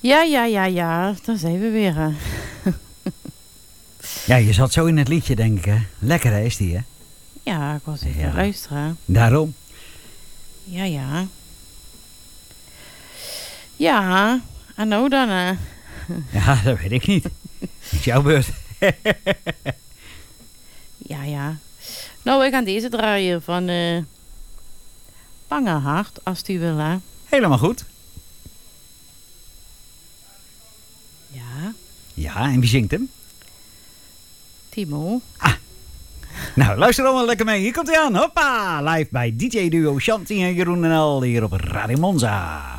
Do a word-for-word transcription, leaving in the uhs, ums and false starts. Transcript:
Ja, ja, ja, ja. Daar zijn we weer. Hè. Ja, je zat zo in het liedje, denk ik, hè? Lekker, hè, is die, hè? Ja, ik was even Ja. luisteren. Daarom. Ja, ja. Ja, en nou dan, hè? Ja, dat weet ik niet. Het is jouw beurt. Ja, ja. Nou, we gaan deze draaien van uh, Bange Hart, als u wil, hè? Helemaal goed. Ja. Ja, en wie zingt hem? Timo. Ah. Nou, luister allemaal lekker mee. Hier komt hij aan. Hoppa! Live bij D J Duo Shanti en Jeroen en Al hier op Radio Monza.